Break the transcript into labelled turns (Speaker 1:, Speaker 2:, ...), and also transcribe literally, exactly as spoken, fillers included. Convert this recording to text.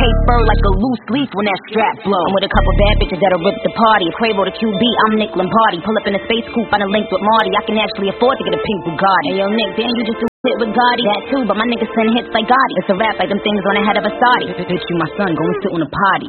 Speaker 1: paper like a loose leaf when that strap blow. I'm with a couple bad bitches that'll rip the party. Quavo the Q B, I'm Nick Lombardi. Pull up in a space coupe, I done linked with Marty. I can actually afford to get a pink Bugatti. Hey yo Nick, damn you just do shit with Gotti. That too, but my niggas send hits like Gotti. It's a rap like them things on the head of a Saudi. Bitch, you my son, go and sit on the potty.